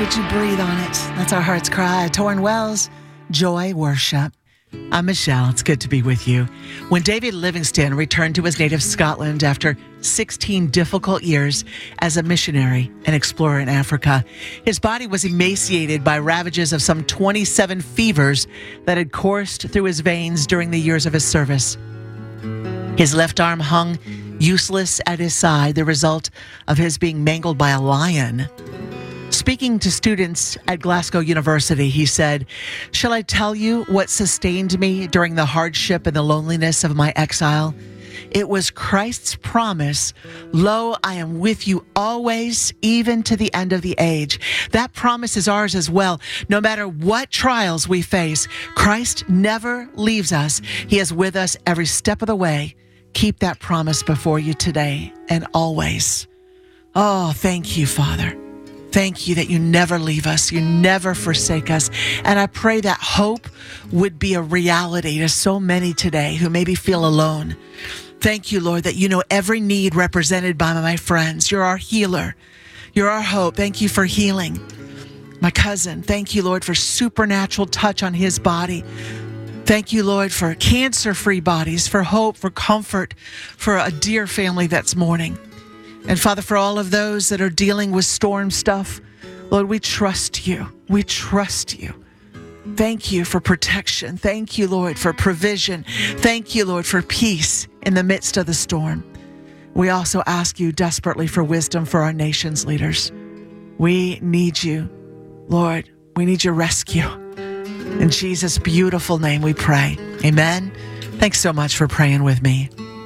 would you breathe on it? That's our heart's cry. Torn Wells, Joy Worship. I'm Michelle. It's good to be with you. When David Livingstone returned to his native Scotland after 16 difficult years as a missionary and explorer in Africa, his body was emaciated by ravages of some 27 fevers that had coursed through his veins during the years of his service. His left arm hung useless at his side, the result of his being mangled by a lion. Speaking to students at Glasgow University, he said, "Shall I tell you what sustained me during the hardship and the loneliness of my exile? It was Christ's promise, 'Lo, I am with you always, even to the end of the age.' That promise is ours as well. No matter what trials we face, Christ never leaves us. He is with us every step of the way. Keep that promise before you today and always." Oh, thank you, Father. Thank you that you never leave us. You never forsake us. And I pray that hope would be a reality to so many today who maybe feel alone. Thank you, Lord, that you know every need represented by my friends. You're our healer. You're our hope. Thank you for healing my cousin. Thank you, Lord, for supernatural touch on his body. Thank you, Lord, for cancer-free bodies, for hope, for comfort, for a dear family that's mourning. And Father, for all of those that are dealing with storm stuff, Lord, we trust you. We trust you. Thank you for protection. Thank you, Lord, for provision. Thank you, Lord, for peace in the midst of the storm. We also ask you desperately for wisdom for our nation's leaders. We need you, Lord. We need your rescue. In Jesus' beautiful name we pray. Amen. Thanks so much for praying with me.